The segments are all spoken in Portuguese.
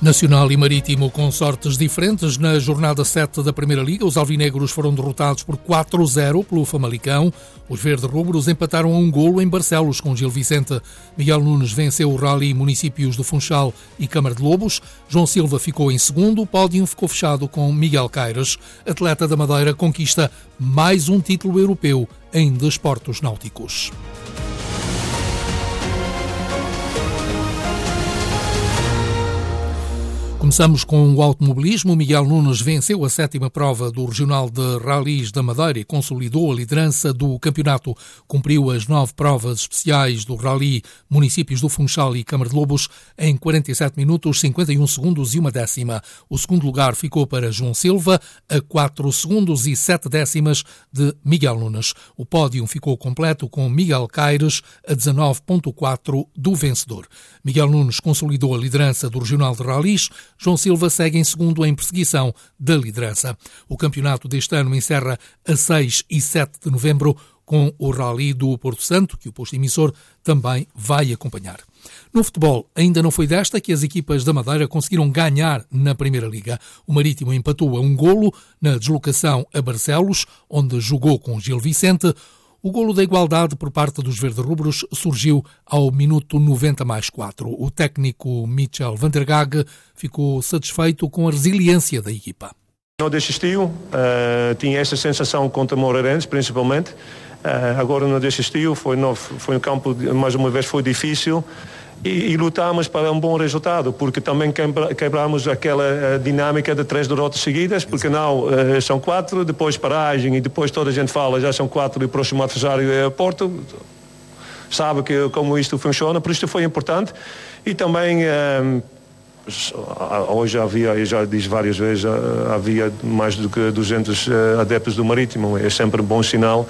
Nacional e Marítimo com sortes diferentes. Na jornada 7 da Primeira Liga, os alvinegros foram derrotados por 4-0 pelo Famalicão. Os verde-rubros empataram a um golo em Barcelos com Gil Vicente. Miguel Nunes venceu o Rally Municípios do Funchal e Câmara de Lobos. João Silva ficou em segundo. O pódio ficou fechado com Miguel Caires. Atleta da Madeira conquista mais um título europeu em desportos náuticos. Começamos com o automobilismo. Miguel Nunes venceu a 7ª prova do Regional de Rallys da Madeira e consolidou a liderança do campeonato. Cumpriu as 9 provas especiais do Rally Municípios do Funchal e Câmara de Lobos em 47 minutos, 51 segundos e 1/10. O segundo lugar ficou para João Silva, a 4 segundos e 7 décimas de Miguel Nunes. O pódio ficou completo com Miguel Caires, a 19,4 do vencedor. Miguel Nunes consolidou a liderança do Regional de Rallys. João Silva segue em segundo em perseguição da liderança. O campeonato deste ano encerra a 6 e 7 de novembro com o Rally do Porto Santo, que o posto emissor também vai acompanhar. No futebol, ainda não foi desta que as equipas da Madeira conseguiram ganhar na Primeira Liga. O Marítimo empatou a um golo na deslocação a Barcelos, onde jogou com Gil Vicente. O golo da igualdade por parte dos verde-rubros surgiu ao minuto 90+4. O técnico Michel Van der Gaag ficou satisfeito com a resiliência da equipa. Não desistiu, tinha essa sensação contra Moreirense, principalmente. Agora não desistiu, foi no campo, mais uma vez foi difícil. E lutámos para um bom resultado, porque também quebramos aquela dinâmica de 3 derrotas seguidas, porque não, são 4, depois paragem e depois toda a gente fala, já são 4 e o próximo adversário é Porto. Sabe como isto funciona, por isso foi importante. E também hoje havia, eu já disse várias vezes, havia mais do que 200 adeptos do Marítimo, é sempre um bom sinal,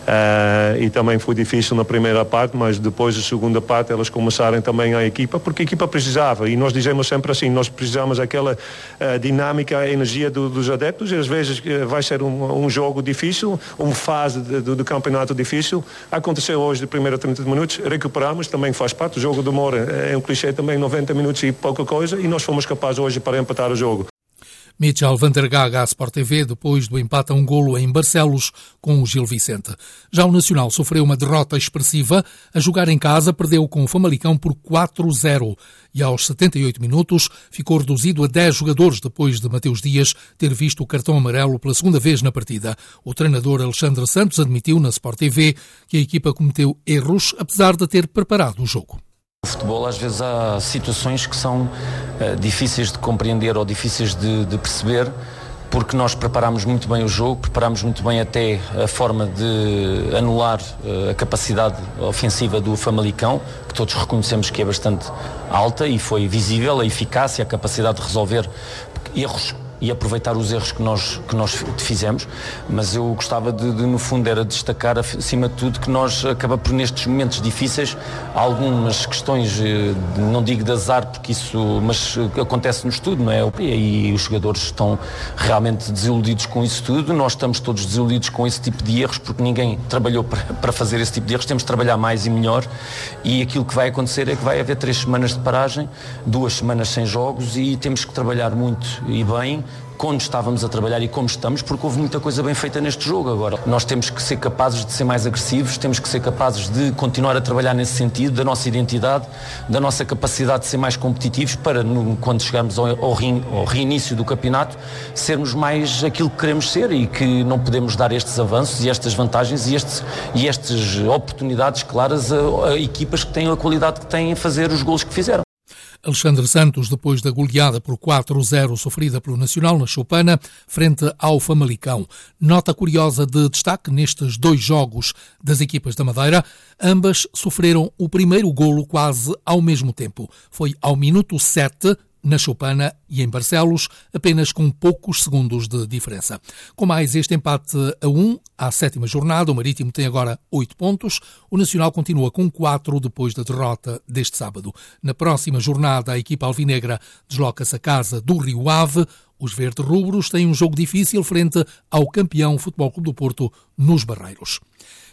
e também foi difícil na primeira parte, mas depois da segunda parte elas começaram também a equipa, porque a equipa precisava, e nós dizemos sempre assim, nós precisamos daquela dinâmica, a energia dos adeptos, e às vezes vai ser um jogo difícil, uma fase do campeonato difícil. Aconteceu hoje de primeira 30 minutos, recuperamos, também faz parte, o jogo demora, é um clichê também, 90 minutos e pouca coisa, e nós fomos capazes hoje para empatar o jogo. Michel Van der Gaag à Sport TV, depois do empate a um golo em Barcelos com o Gil Vicente. Já o Nacional sofreu uma derrota expressiva. A jogar em casa, perdeu com o Famalicão por 4-0 e aos 78 minutos ficou reduzido a 10 jogadores depois de Mateus Dias ter visto o cartão amarelo pela segunda vez na partida. O treinador Alexandre Santos admitiu na Sport TV que a equipa cometeu erros, apesar de ter preparado o jogo. No futebol, às vezes, há situações que são difíceis de compreender ou difíceis de perceber, porque nós preparámos muito bem o jogo, preparámos muito bem até a forma de anular a capacidade ofensiva do Famalicão, que todos reconhecemos que é bastante alta, e foi visível a eficácia, a capacidade de resolver erros e aproveitar os erros que nós fizemos, mas eu gostava de no fundo, era destacar acima de tudo que nós acaba por nestes momentos difíceis, algumas questões, não digo de azar, porque isso, mas acontece-nos tudo, não é? E os jogadores estão realmente desiludidos com isso tudo, nós estamos todos desiludidos com esse tipo de erros, porque ninguém trabalhou para fazer esse tipo de erros, temos de trabalhar mais e melhor, e aquilo que vai acontecer é que vai haver 3 semanas de paragem, 2 semanas sem jogos, e temos que trabalhar muito e bem, quando estávamos a trabalhar e como estamos, porque houve muita coisa bem feita neste jogo. Agora, nós temos que ser capazes de ser mais agressivos, temos que ser capazes de continuar a trabalhar nesse sentido, da nossa identidade, da nossa capacidade de ser mais competitivos, para quando chegarmos ao reinício do campeonato, sermos mais aquilo que queremos ser, e que não podemos dar estes avanços e estas vantagens e estas oportunidades claras a equipas que têm a qualidade que têm a fazer os golos que fizeram. Alexandre Santos, depois da goleada por 4-0 sofrida pelo Nacional na Choupana, frente ao Famalicão. Nota curiosa de destaque nestes 2 jogos das equipas da Madeira, ambas sofreram o primeiro golo quase ao mesmo tempo. Foi ao minuto 7, na Choupana e em Barcelos, apenas com poucos segundos de diferença. Com mais este empate a 1, à 7ª jornada, o Marítimo tem agora 8 pontos, o Nacional continua com 4 depois da derrota deste sábado. Na próxima jornada, a equipa alvinegra desloca-se à casa do Rio Ave. Os verde-rubros têm um jogo difícil frente ao campeão Futebol Clube do Porto nos Barreiros.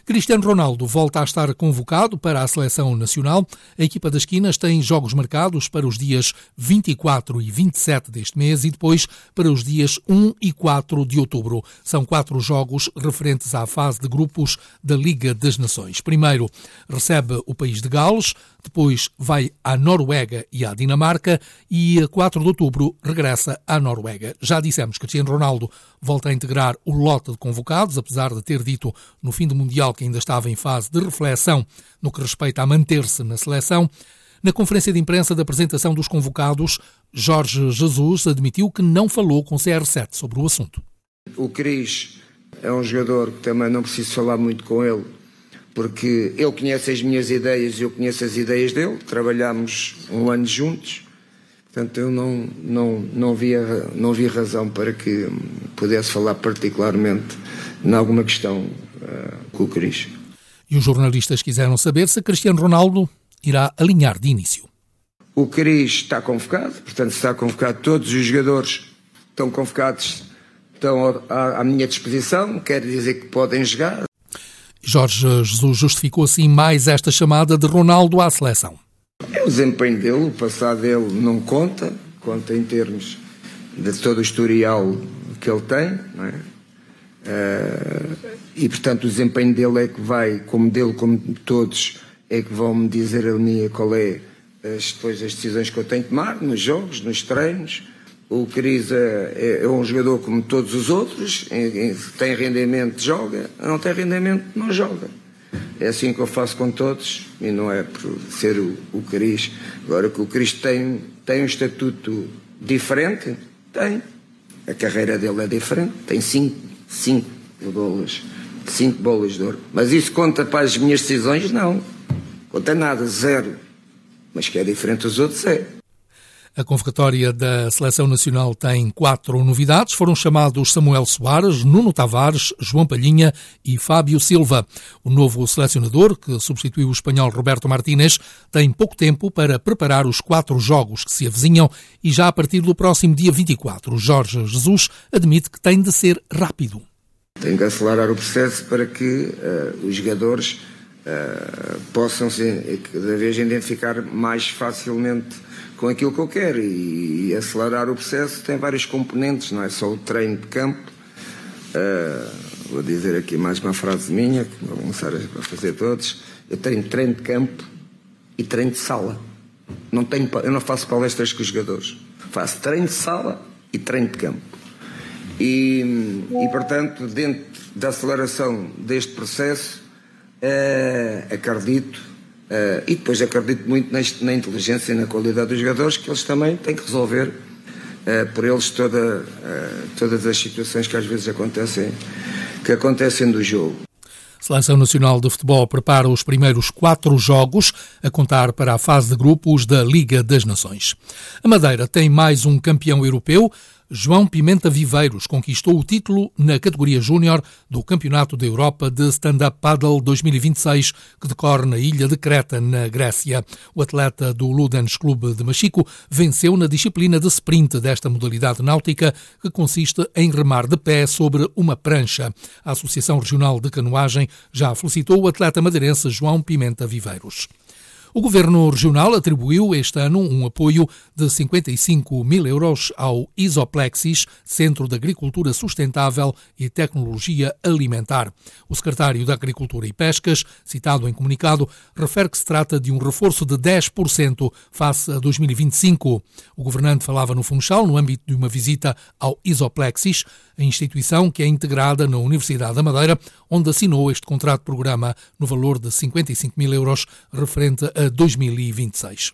Cristiano Ronaldo volta a estar convocado para a seleção nacional. A equipa das Quinas tem jogos marcados para os dias 24 e 27 deste mês e depois para os dias 1 e 4 de outubro. São 4 jogos referentes à fase de grupos da Liga das Nações. Primeiro recebe o país de Gales, depois vai à Noruega e à Dinamarca e a 4 de outubro regressa à Noruega. Já dissemos que Cristiano Ronaldo volta a integrar o lote de convocados, apesar de ter dito no fim do Mundial que ainda estava em fase de reflexão no que respeita a manter-se na seleção. Na conferência de imprensa da apresentação dos convocados, Jorge Jesus admitiu que não falou com CR7 sobre o assunto. O Cris é um jogador que também não preciso falar muito com ele, porque ele conhece as minhas ideias e eu conheço as ideias dele. Trabalhámos um ano juntos, portanto eu não vi razão para que pudesse falar particularmente em alguma questão com o Cris. E os jornalistas quiseram saber se Cristiano Ronaldo irá alinhar de início. O Cris está convocado, portanto está convocado, todos os jogadores estão convocados, estão à minha disposição, quer dizer que podem jogar. Jorge Jesus justificou assim mais esta chamada de Ronaldo à seleção. O desempenho dele, o passado dele não conta em termos de todo o historial que ele tem, não é? E portanto o desempenho dele é que vai, como de todos, é que vão me dizer a mim qual é depois as decisões que eu tenho de tomar, nos jogos, nos treinos. O Cris é um jogador como todos os outros, tem rendimento, joga, não tem rendimento, não joga. É assim que eu faço com todos e não é por ser o Cris. Agora que o Cris tem um estatuto diferente, tem. A carreira dele é diferente, tem 5 bolas de ouro. Mas isso conta para as minhas decisões? Não. Conta nada, 0. Mas que é diferente dos outros, é. A convocatória da Seleção Nacional tem 4 novidades. Foram chamados Samuel Soares, Nuno Tavares, João Palhinha e Fábio Silva. O novo selecionador, que substituiu o espanhol Roberto Martínez, tem pouco tempo para preparar os 4 jogos que se avizinham e já a partir do próximo dia 24, Jorge Jesus admite que tem de ser rápido. Tem que acelerar o processo para que os jogadores possam cada vez identificar mais facilmente com aquilo que eu quero e acelerar o processo. Tem vários componentes, não é só o treino de campo. Vou dizer aqui mais uma frase minha, que vou começar a fazer todos. Eu tenho treino de campo e treino de sala. Eu não faço palestras com os jogadores. Faço treino de sala e treino de campo. E portanto, dentro da aceleração deste processo, acredito, e depois acredito muito na inteligência e na qualidade dos jogadores, que eles também têm que resolver por eles todas as situações que às vezes acontecem do jogo. A Seleção Nacional de Futebol prepara os primeiros 4 jogos a contar para a fase de grupos da Liga das Nações. A Madeira tem mais um campeão europeu. João Pimenta Viveiros conquistou o título na categoria júnior do Campeonato da Europa de Stand-Up Paddle 2026, que decorre na ilha de Creta, na Grécia. O atleta do Ludens Clube de Machico venceu na disciplina de sprint desta modalidade náutica, que consiste em remar de pé sobre uma prancha. A Associação Regional de Canoagem já felicitou o atleta madeirense João Pimenta Viveiros. O Governo Regional atribuiu este ano um apoio de 55 mil euros ao Isoplexis, Centro de Agricultura Sustentável e Tecnologia Alimentar. O secretário da Agricultura e Pescas, citado em comunicado, refere que se trata de um reforço de 10% face a 2025. O governante falava no Funchal no âmbito de uma visita ao Isoplexis, a instituição que é integrada na Universidade da Madeira, onde assinou este contrato de programa no valor de 55 mil euros referente a 2026.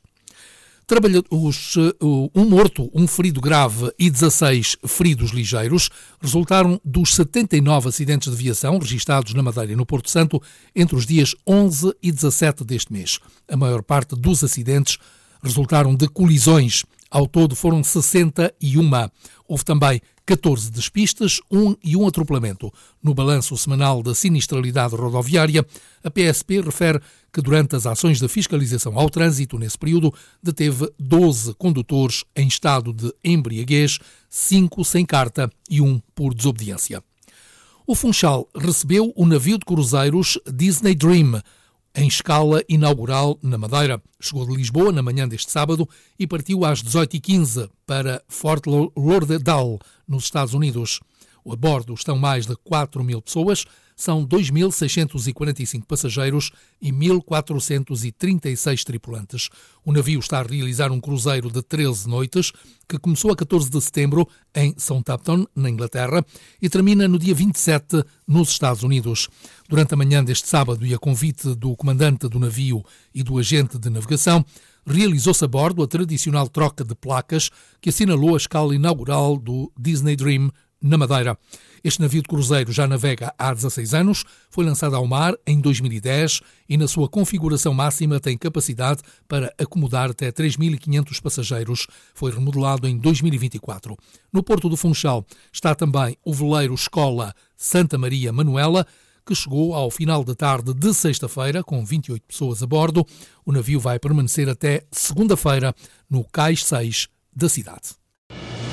Um morto, um ferido grave e 16 feridos ligeiros resultaram dos 79 acidentes de viação registados na Madeira e no Porto Santo entre os dias 11 e 17 deste mês. A maior parte dos acidentes resultaram de colisões. Ao todo foram 61. Houve também 14 despistas, e um atropelamento. No balanço semanal da sinistralidade rodoviária, a PSP refere que durante as ações de fiscalização ao trânsito nesse período deteve 12 condutores em estado de embriaguez, 5 sem carta e 1 por desobediência. O Funchal recebeu o navio de cruzeiros Disney Dream, em escala inaugural na Madeira. Chegou de Lisboa na manhã deste sábado e partiu às 18h15 para Fort Lauderdale, nos Estados Unidos. A bordo estão mais de 4.000 pessoas, são 2.645 passageiros e 1.436 tripulantes. O navio está a realizar um cruzeiro de 13 noites, que começou a 14 de setembro em Southampton, na Inglaterra, e termina no dia 27 nos Estados Unidos. Durante a manhã deste sábado, e a convite do comandante do navio e do agente de navegação, realizou-se a bordo a tradicional troca de placas que assinalou a escala inaugural do Disney Dream na Madeira. Este navio de cruzeiro já navega há 16 anos, foi lançado ao mar em 2010 e na sua configuração máxima tem capacidade para acomodar até 3.500 passageiros. Foi remodelado em 2024. No Porto do Funchal está também o veleiro Escola Santa Maria Manuela, que chegou ao final da tarde de sexta-feira, com 28 pessoas a bordo. O navio vai permanecer até segunda-feira no Cais 6 da cidade.